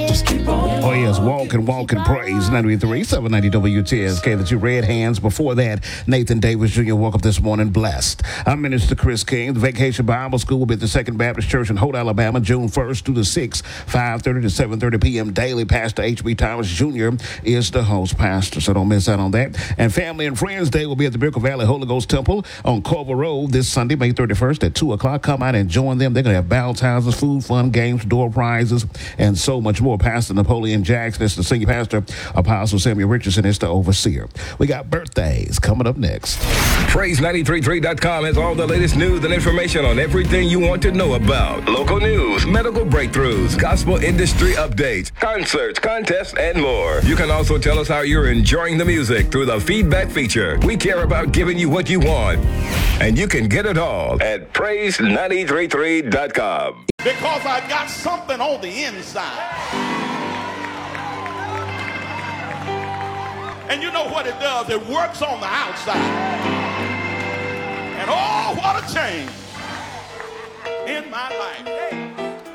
Just keep on. Oh, yes, Walk and Praise, 93.3, 790 WTSK, the two red hands. Before that, Nathan Davis Jr. woke up this morning blessed. I'm Minister Chris King. The Vacation Bible School will be at the Second Baptist Church in Holt, Alabama, June 1st through the 6th, 5:30 to 7:30 p.m. daily. Pastor H.B. Thomas Jr. is the host pastor, so don't miss out on that. And Family and Friends Day will be at the Miracle Valley Holy Ghost Temple on Culver Road this Sunday, May 31st at 2 o'clock. Come out and join them. They're going to have baptizers, food, fun, games, door prizes, and so much more. Pastor Napoleon Jackson is the senior pastor. Apostle Samuel Richardson is the overseer. We got birthdays coming up next. Praise933.com has all the latest news and information on everything you want to know about. Local news, medical breakthroughs, gospel industry updates, concerts, contests, and more. You can also tell us how you're enjoying the music through the feedback feature. We care about giving you what you want, and you can get it all at Praise933.com. Because I got something on the inside. And you know what it does? It works on the outside. And oh, what a change in my life. Hey.